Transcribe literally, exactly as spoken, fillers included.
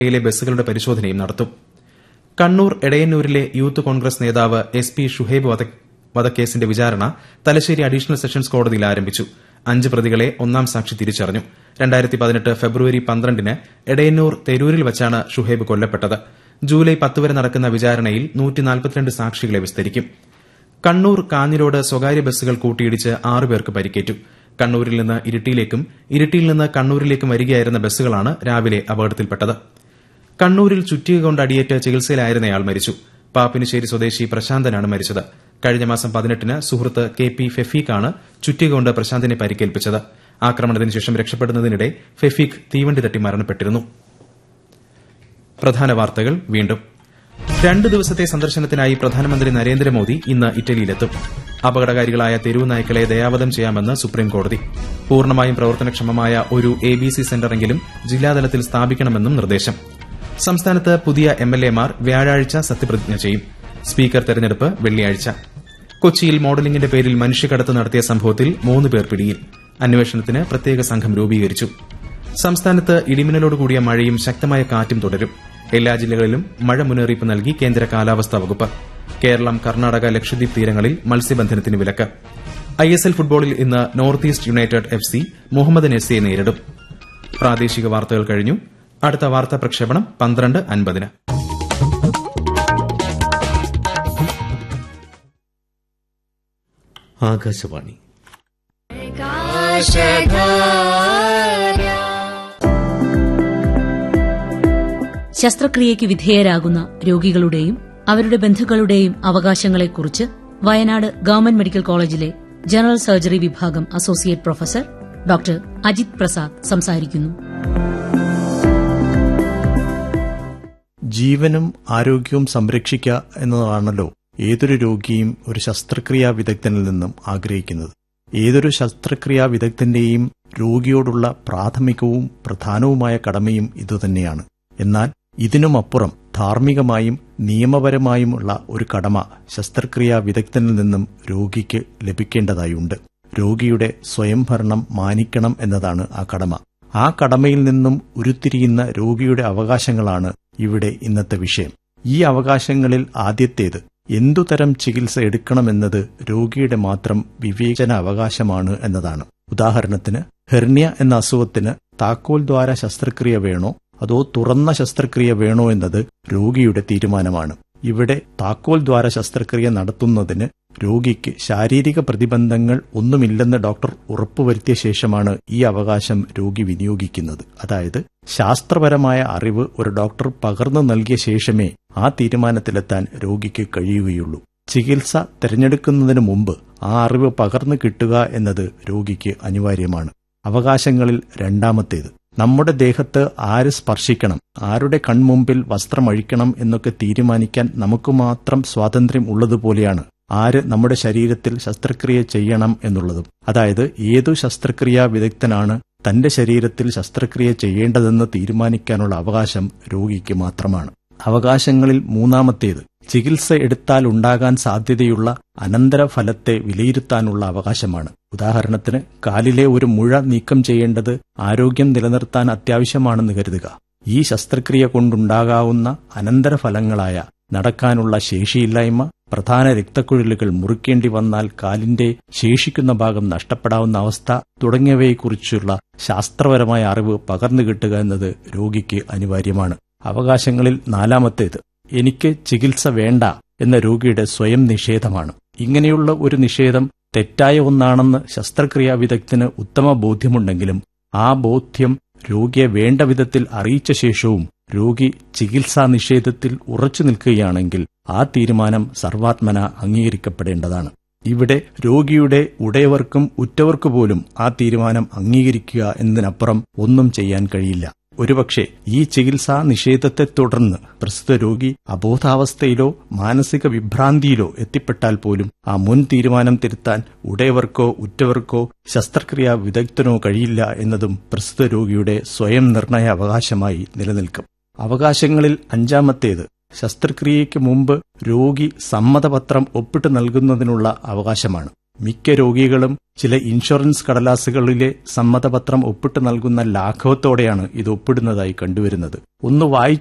യിലെ ബസ്സുകളുടെ പരിശോധനയും നടത്തും. കണ്ണൂർ എടയന്നൂരിലെ യൂത്ത് കോൺഗ്രസ് നേതാവ് എസ് പി ഷുഹൈബ് വധക്കേസിന്റെ വിചാരണ തലശ്ശേരി അഡീഷണൽ സെഷൻസ് കോടതിയിൽ ആരംഭിച്ചു. അഞ്ച് പ്രതികളെ ഒന്നാം സാക്ഷി തിരിച്ചറിഞ്ഞു. രണ്ടായിരത്തി പതിനെട്ട് ഫെബ്രുവരി പന്ത്രണ്ടിന് എടയന്നൂർ തെരൂരിൽ വച്ചാണ് ഷുഹൈബ് കൊല്ലപ്പെട്ടത്. ജൂലൈ പത്ത് വരെ നടക്കുന്ന വിചാരണയിൽ നൂറ്റി നാൽപ്പത്തിരണ്ട് സാക്ഷികളെ വിസ്തരിക്കും. കണ്ണൂർ കാഞ്ഞിരോട് സ്വകാര്യ ബസ്സുകൾ കൂട്ടിയിടിച്ച് ആറുപേർക്ക് പരിക്കേറ്റു. കണ്ണൂരിൽ നിന്ന് ഇരിട്ടിയിലേക്കും ഇരിട്ടിയിൽ നിന്ന് കണ്ണൂരിലേക്കും വരികയായിരുന്ന ബസ്സുകളാണ് രാവിലെ അപകടത്തിൽപ്പെട്ടത്. കണ്ണൂരിൽ ചുറ്റിക കൊണ്ട് അടിയേറ്റ് ചികിത്സയിലായിരുന്നയാൾ മരിച്ചു. പാപ്പിനിശ്ശേരി സ്വദേശി പ്രശാന്തനാണ് മരിച്ചത്. കഴിഞ്ഞ മാസം പതിനെട്ടിന് സുഹൃത്ത് കെ പി ഫെഫീഖാണ് ചുറ്റിക കൊണ്ട് പ്രശാന്തിനെ പരിക്കേൽപ്പിച്ചത്. ആക്രമണത്തിന് ശേഷം രക്ഷപ്പെടുന്നതിനിടെ ഫെഫീഖ് തീവണ്ടി തട്ടി മരണപ്പെട്ടിരുന്നു. പ്രധാന വാർത്തകൾ വീണ്ടും. രണ്ട് ദിവസത്തെ സന്ദർശനത്തിനായി പ്രധാനമന്ത്രി നരേന്ദ്രമോദി ഇന്ന് ഇറ്റലിയിലെത്തും. അപകടകാരികളായ തെരുവ് നായ്ക്കളെ ദയാവധം ചെയ്യാമെന്ന് സുപ്രീംകോടതി. പൂർണ്ണമായും പ്രവർത്തനക്ഷമമായ ഒരു എ ബി സി സെന്ററെങ്കിലും ജില്ലാതലത്തിൽ സ്ഥാപിക്കണമെന്നും നിർദ്ദേശം. സംസ്ഥാനത്ത് പുതിയ എം എൽ എമാർ വ്യാഴാഴ്ച സത്യപ്രതിജ്ഞ ചെയ്യും. സ്പീക്കർ തെരഞ്ഞെടുപ്പ് വെള്ളിയാഴ്ച. കൊച്ചിയിൽ മോഡലിംഗിന്റെ പേരിൽ മനുഷ്യക്കടത്ത് നടത്തിയ സംഭവത്തിൽ മൂന്ന് പേർ പിടിയിൽ. അന്വേഷണത്തിന് പ്രത്യേക സംഘം രൂപീകരിച്ചു. സംസ്ഥാനത്ത് ഇടിമിന്നലോടുകൂടിയ മഴയും ശക്തമായ കാറ്റും തുടരും. എല്ലാ ജില്ലകളിലും മഴ മുന്നറിയിപ്പ് നൽകി കേന്ദ്ര കാലാവസ്ഥാ വകുപ്പ്. കേരളം, കർണാടക, ലക്ഷദ്വീപ് തീരങ്ങളിൽ മത്സ്യബന്ധനത്തിന് വിലക്ക്. ഐ എസ് എൽ ഫുട്ബോളിൽ ഇന്ന് north east United F C Mohammedan S സിയെ നേരിടും. പ്രാദേശിക വാർത്തകൾ കഴിഞ്ഞു. അടുത്ത വാർത്താ പ്രക്ഷേപണം പന്ത്രണ്ട് അൻപതിന്. ആകാശവാണി. ശസ്ത്രക്രിയയ്ക്ക് വിധേയരാകുന്ന രോഗികളുടെയും അവരുടെ ബന്ധുക്കളുടെയും അവകാശങ്ങളെക്കുറിച്ച് വയനാട് ഗവൺമെന്റ് മെഡിക്കൽ കോളേജിലെ ജനറൽ സർജറി വിഭാഗം associate professor doctor Ajith Prasad സംസാരിക്കുന്നു. ജീവനും ആരോഗ്യവും സംരക്ഷിക്കുക എന്നതാണല്ലോ ഏതൊരു രോഗിയും ഒരു ശസ്ത്രക്രിയാ വിദഗ്ധനിൽ നിന്നും ആഗ്രഹിക്കുന്നത്. ഏതൊരു ശസ്ത്രക്രിയാ വിദഗ്ധന്റെയും രോഗിയോടുള്ള പ്രാഥമികവും പ്രധാനവുമായ കടമയും ഇതുതന്നെയാണ്. എന്നാൽ ഇതിനുമപ്പുറം ധാർമ്മികമായും നിയമപരമായുമുള്ള ഒരു കടമ ശസ്ത്രക്രിയാ വിദഗ്ധനിൽ നിന്നും രോഗിക്ക് ലഭിക്കേണ്ടതായുണ്ട്. രോഗിയുടെ സ്വയംഭരണം മാനിക്കണം എന്നതാണ് ആ കടമ. ആ കടമയിൽ നിന്നും ഉരുത്തിരിയുന്ന രോഗിയുടെ അവകാശങ്ങളാണ് ഇവിടെ ഇന്നത്തെ വിഷയം. ഈ അവകാശങ്ങളിൽ ആദ്യത്തേത് എന്തുതരം ചികിത്സ എടുക്കണമെന്നത് രോഗിയുടെ മാത്രം വിവേചന അവകാശമാണ് എന്നതാണ്. ഉദാഹരണത്തിന്, ഹെർണിയ എന്ന അസുഖത്തിന് താക്കോൽ ദ്വാര ശസ്ത്രക്രിയ വേണോ അതോ തുറന്ന ശസ്ത്രക്രിയ വേണോ എന്നത് രോഗിയുടെ തീരുമാനമാണ്. ഇവിടെ താക്കോൽ ദ്വാര ശസ്ത്രക്രിയ നടത്തുന്നതിന് രോഗിക്ക് ശാരീരിക പ്രതിബന്ധങ്ങൾ ഒന്നുമില്ലെന്ന് ഡോക്ടർ ഉറപ്പുവരുത്തിയ ശേഷമാണ് ഈ അവകാശം രോഗി വിനിയോഗിക്കുന്നത്. അതായത് ശാസ്ത്രപരമായ അറിവ് ഒരു ഡോക്ടർ പകർന്നു നൽകിയ ശേഷമേ ആ തീരുമാനത്തിലെത്താൻ രോഗിക്ക് കഴിയുകയുള്ളൂ. ചികിത്സ തിരഞ്ഞെടുക്കുന്നതിന് മുമ്പ് ആ അറിവ് പകർന്നു കിട്ടുക എന്നത് രോഗിക്ക് അനിവാര്യമാണ്. അവകാശങ്ങളിൽ രണ്ടാമത്തേത്, നമ്മുടെ ദേഹത്ത് ആര് സ്പർശിക്കണം, ആരുടെ കൺമുമ്പിൽ വസ്ത്രമഴിക്കണം എന്നൊക്കെ തീരുമാനിക്കാൻ നമുക്ക് മാത്രം സ്വാതന്ത്ര്യം ഉള്ളതുപോലെയാണ് ആര് നമ്മുടെ ശരീരത്തിൽ ശസ്ത്രക്രിയ ചെയ്യണം എന്നുള്ളതും. അതായത് ഏതു ശസ്ത്രക്രിയാ വിദഗ്ധനാണ് തന്റെ ശരീരത്തിൽ ശസ്ത്രക്രിയ ചെയ്യേണ്ടതെന്ന് തീരുമാനിക്കാനുള്ള അവകാശം രോഗിക്ക് മാത്രമാണ്. അവകാശങ്ങളിൽ മൂന്നാമത്തേത്, ചികിത്സ എടുത്താൽ ഉണ്ടാകാൻ സാധ്യതയുള്ള അനന്തരഫലത്തെ വിലയിരുത്താനുള്ള അവകാശമാണ്. ഉദാഹരണത്തിന്, കാലിലെ ഒരു മുഴ നീക്കം ചെയ്യേണ്ടത് ആരോഗ്യം നിലനിർത്താൻ അത്യാവശ്യമാണെന്ന് കരുതുക. ഈ ശസ്ത്രക്രിയ കൊണ്ടുണ്ടാകാവുന്ന അനന്തരഫലങ്ങളായ നടക്കാനുള്ള ശേഷിയില്ലായ്മ, പ്രധാന രക്തക്കുഴലുകൾ മുറിക്കേണ്ടി വന്നാൽ കാലിന്റെ ശേഷിക്കുന്ന ഭാഗം നഷ്ടപ്പെടാവുന്ന അവസ്ഥ തുടങ്ങിയവയെക്കുറിച്ചുള്ള ശാസ്ത്രപരമായ അറിവ് പകർന്നു കിട്ടുക എന്നത് രോഗിക്ക് അനിവാര്യമാണ്. അവകാശങ്ങളിൽ നാലാമത്തേത്, എനിക്ക് ചികിത്സ വേണ്ട എന്ന രോഗിയുടെ സ്വയം നിഷേധമാണ്. ഇങ്ങനെയുള്ള ഒരു നിഷേധം തെറ്റായ ഒന്നാണെന്ന് ശസ്ത്രക്രിയാ വിദഗ്ധന് ഉത്തമ ബോധ്യമുണ്ടെങ്കിലും ആ ബോധ്യം രോഗിയെ വേണ്ട വിധത്തിൽ അറിയിച്ച ശേഷവും രോഗി ചികിത്സാ നിഷേധത്തിൽ ഉറച്ചു നിൽക്കുകയാണെങ്കിൽ ആ തീരുമാനം സർവാത്മന അംഗീകരിക്കപ്പെടേണ്ടതാണ്. ഇവിടെ രോഗിയുടെ ഉടയവർക്കും ഉറ്റവർക്കുപോലും ആ തീരുമാനം അംഗീകരിക്കുക എന്നതിനപ്പുറം ഒന്നും ചെയ്യാൻ കഴിയില്ല. ഒരുപക്ഷെ ഈ ചികിത്സാ നിഷേധത്തെ തുടർന്ന് പ്രസ്തുത രോഗി അബോധാവസ്ഥയിലോ മാനസിക വിഭ്രാന്തിയിലോ എത്തിപ്പെട്ടാൽ പോലും ആ മുൻ തീരുമാനം തിരുത്താൻ ഉടയവർക്കോ ഉറ്റവർക്കോ ശസ്ത്രക്രിയാ വിദഗ്ധനോ കഴിയില്ല എന്നതും പ്രസ്തുത രോഗിയുടെ സ്വയം നിർണയ അവകാശമായി നിലനിൽക്കും. അവകാശങ്ങളിൽ അഞ്ചാമത്തേത്, ശസ്ത്രക്രിയയ്ക്ക് മുമ്പ് രോഗി സമ്മതപത്രം ഒപ്പിട്ട് നൽകുന്നതിനുള്ള അവകാശമാണ്. മിക്ക രോഗികളും ചില ഇൻഷുറൻസ് കടലാസുകളിലെ സമ്മതപത്രം ഒപ്പിട്ട് നൽകുന്ന ലാഘവത്തോടെയാണ് ഇത് ഒപ്പിടുന്നതായി കണ്ടുവരുന്നത്. ഒന്ന് വായി